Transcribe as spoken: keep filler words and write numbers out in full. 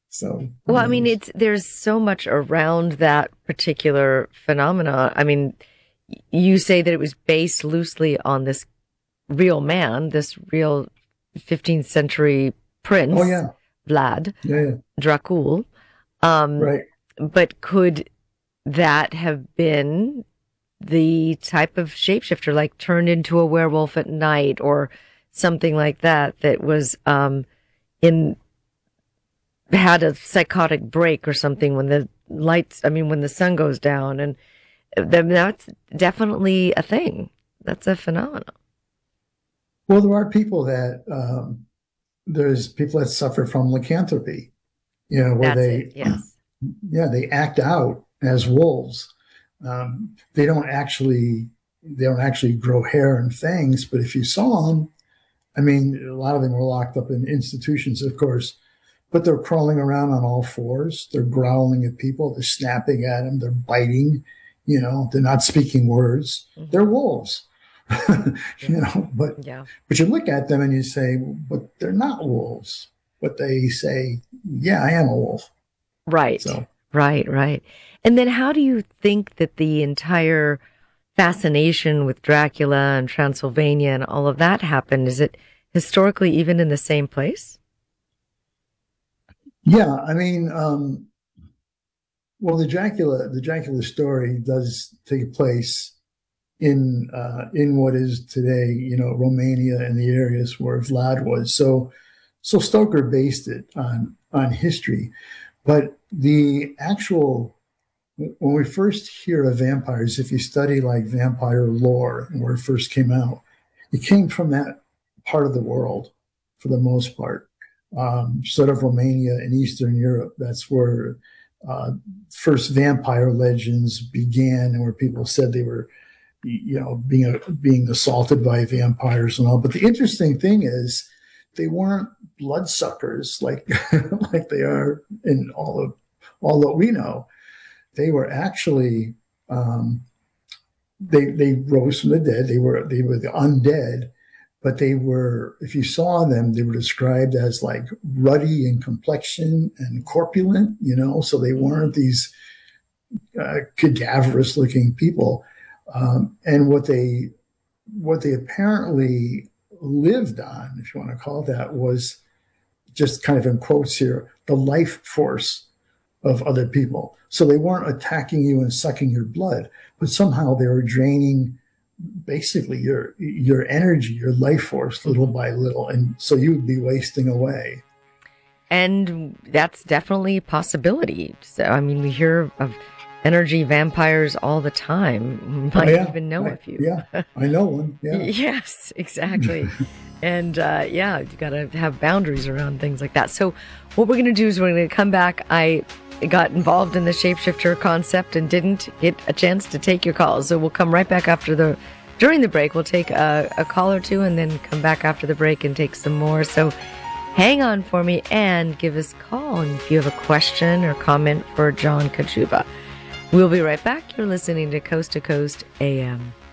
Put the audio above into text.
So, Well, who I mean, knows? it's there's so much around that particular phenomena. I mean, y- you say that it was based loosely on this real man, this real fifteenth century Oh prince, yeah, Vlad yeah, yeah, Dracul. Um, right. but could that have been the type of shapeshifter, like turned into a werewolf at night or something like that, that was um, in had a psychotic break or something when the lights, I mean, when the sun goes down, and then that's definitely a thing. That's a phenomenon. Well, there are people that um, there's people that suffer from lycanthropy, you know, where That's it. they, Yes. yeah, they act out as wolves. Um, they don't actually, they don't actually grow hair and fangs, but if you saw them, I mean, a lot of them were locked up in institutions, of course, but they're crawling around on all fours. They're growling at people. They're snapping at them. They're biting. You know, they're not speaking words. They're Hmm. wolves. Yeah. you know, but Yeah. but you look at them and you say, but they're not wolves. But they say, yeah, I am a wolf. Right. So Right. Right. And then how do you think that the entire fascination with Dracula and Transylvania and all of that happened? Is it historically even in the same place? yeah, I mean, um, well, the Dracula the Dracula story does take place in uh, in what is today, you know, Romania and the areas where Vlad was. So, so Stoker based it on on history, but the actual when we first hear of vampires, if you study like vampire lore and where it first came out, it came from that part of the world for the most part, um, sort of Romania and Eastern Europe. That's where uh, first vampire legends began, and where people said they were you know, being being assaulted by vampires and all. But the interesting thing is, they weren't bloodsuckers like like they are in all of all that we know. They were actually um, they they rose from the dead. They were they were the undead, but they were, if you saw them, they were described as like ruddy in complexion and corpulent. You know, so they weren't these uh, cadaverous looking people. Um, and what they what they apparently lived on, if you want to call it that, was just kind of in quotes here, the life force of other people. So they weren't attacking you and sucking your blood, but somehow they were draining basically your your energy, your life force, little Hmm. by little, and so you would be wasting away. And that's definitely a possibility. So, I mean, we hear of energy vampires all the time. We Oh might yeah, even know a I, few. yeah, I know one. Yeah, Yes, exactly. And uh, yeah, you got to have boundaries around things like that. So, what we're going to do is we're going to come back. I got involved in the shapeshifter concept and didn't get a chance to take your calls. So, we'll come right back after the, during the break, we'll take a, a call or two and then come back after the break and take some more. So, hang on for me and give us a call. And if you have a question or comment for John Kajuba, we'll be right back. You're listening to Coast to Coast A M.